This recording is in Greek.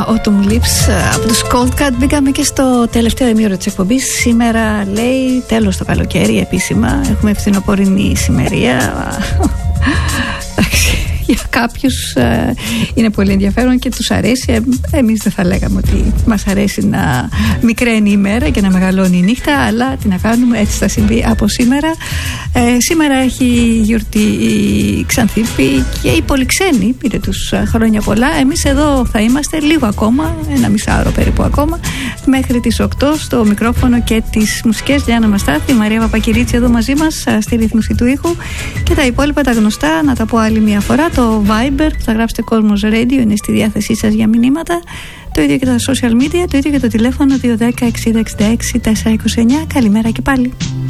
Autumn Leaves από τους Cold Cut. Μπήκαμε και στο τελευταίο ημίωρο της εκπομπής. Σήμερα λέει τέλος το καλοκαίρι επίσημα. Έχουμε φθινοπορεινή ησημερία. Εντάξει, για κάποιους είναι πολύ ενδιαφέρον και τους αρέσει. Εμείς δεν θα λέγαμε ότι μας αρέσει να μικραίνει η μέρα και να μεγαλώνει η νύχτα, αλλά τι να κάνουμε, έτσι θα συμβεί από σήμερα. Σήμερα έχει γιορτή η Ξανθήπη και οι Πολυξένοι, πήρε τους χρόνια πολλά. Εμείς εδώ θα είμαστε λίγο ακόμα, ένα μισάωρο περίπου ακόμα, μέχρι τις 8 στο μικρόφωνο και τις μουσικές. Διάννα Μαστάθη, Μαρία Παπακυρίτση εδώ μαζί μας στη ρύθμιση του ήχου, και τα υπόλοιπα τα γνωστά να τα πω άλλη μια φορά. Το Viber που θα γράψετε Κόσμος Radio είναι στη διάθεσή σας για μηνύματα. Το ίδιο και τα social media, το ίδιο και το τηλέφωνο 210 60 66 429. Καλημέρα και πάλι.